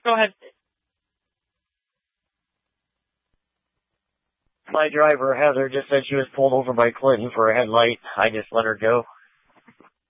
Go ahead. My driver, Heather, just said she was pulled over by Clinton for a headlight. I just let her go.